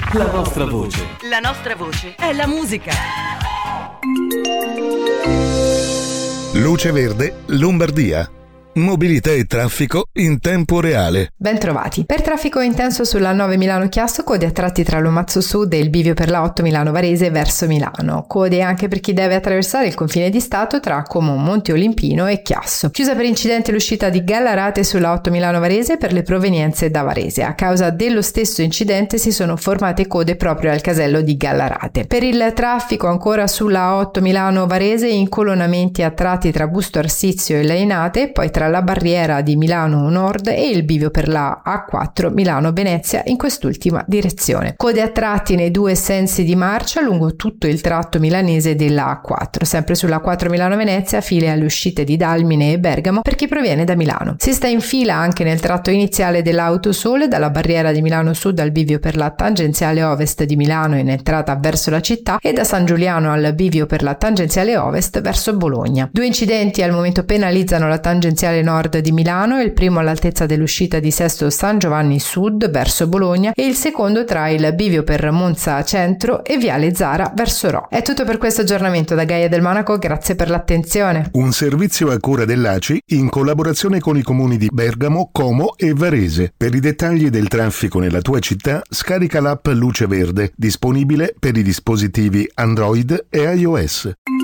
La vostra voce. La nostra voce è la musica. Luce Verde, Lombardia. Mobilità e traffico in tempo reale. Ben trovati. Per traffico intenso sulla 9 Milano-Chiasso, code a tratti tra Lomazzo Sud e il bivio per la 8 Milano-Varese verso Milano. Code anche per chi deve attraversare il confine di Stato tra Como, Monte Olimpino e Chiasso. Chiusa per incidente l'uscita di Gallarate sulla 8 Milano-Varese per le provenienze da Varese. A causa dello stesso incidente si sono formate code proprio al casello di Gallarate. Per il traffico ancora sulla 8 Milano-Varese, incolonnamenti a tratti tra Busto Arsizio e Lainate, poi tra la barriera di Milano Nord e il bivio per la A4 Milano-Venezia in quest'ultima direzione. Code a tratti nei due sensi di marcia lungo tutto il tratto milanese della A4. Sempre sulla 4 Milano-Venezia, file alle uscite di Dalmine e Bergamo per chi proviene da Milano. Si sta in fila anche nel tratto iniziale dell'Autosole dalla barriera di Milano Sud al bivio per la tangenziale ovest di Milano in entrata verso la città e da San Giuliano al bivio per la tangenziale ovest verso Bologna. Due incidenti al momento penalizzano la tangenziale nord di Milano, il primo all'altezza dell'uscita di Sesto San Giovanni Sud verso Bologna e il secondo tra il bivio per Monza Centro e Viale Zara verso Rho. È tutto per questo aggiornamento da Gaia del Monaco, grazie per l'attenzione. Un servizio a cura dell'ACI in collaborazione con i comuni di Bergamo, Como e Varese. Per i dettagli del traffico nella tua città, scarica l'app Luce Verde, disponibile per i dispositivi Android e iOS.